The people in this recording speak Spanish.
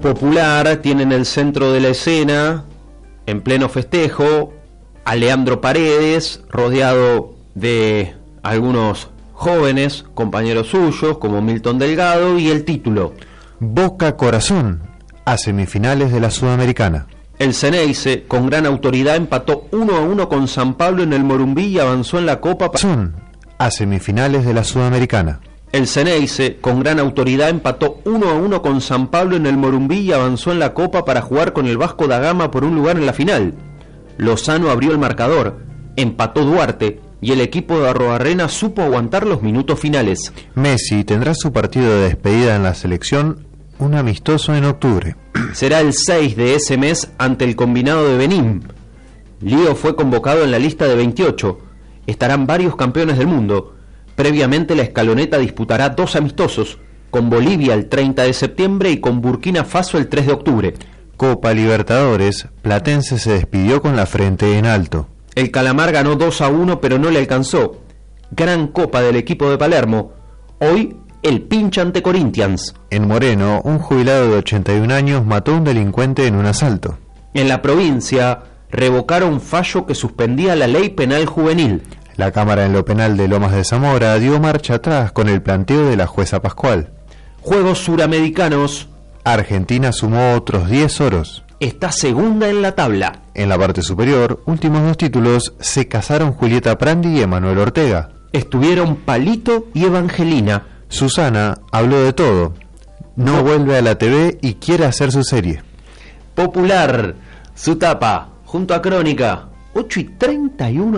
Popular tiene en el centro de la escena, en pleno festejo, a Leandro Paredes, rodeado de algunos jóvenes, compañeros suyos, como Milton Delgado, y el título: Boca Corazón, a semifinales de la Sudamericana. El Ceneice, con gran autoridad, empató 1-1 con San Pablo en el Morumbí y avanzó en la Copa a semifinales de la Sudamericana. El Ceneice, con gran autoridad, empató 1-1 con San Pablo en el Morumbí y avanzó en la Copa para jugar con el Vasco da Gama por un lugar en la final. Lozano abrió el marcador, empató Duarte y el equipo de Arrobarrena supo aguantar los minutos finales. Messi tendrá su partido de despedida en la selección, un amistoso en octubre. Será el 6 de ese mes ante el combinado de Benín. Lío fue convocado en la lista de 28. Estarán varios campeones del mundo. Previamente la escaloneta disputará 2 amistosos, con Bolivia el 30 de septiembre y con Burkina Faso el 3 de octubre. Copa Libertadores, Platense se despidió con la frente en alto. El Calamar ganó 2-1 pero no le alcanzó. Gran Copa del equipo de Palermo. Hoy el pincha ante Corinthians. En Moreno, un jubilado de 81 años mató a un delincuente en un asalto. En la provincia revocaron fallo que suspendía la ley penal juvenil. La Cámara en lo Penal de Lomas de Zamora dio marcha atrás con el planteo de la jueza Pascual. Juegos Suramericanos. Argentina sumó otros 10 oros. Está segunda en la tabla. En la parte superior, últimos 2 títulos, se casaron Julieta Prandi y Emanuel Ortega. Estuvieron Palito y Evangelina. Susana habló de todo. No vuelve a la TV y quiere hacer su serie. Popular, su tapa, junto a Crónica, 8:31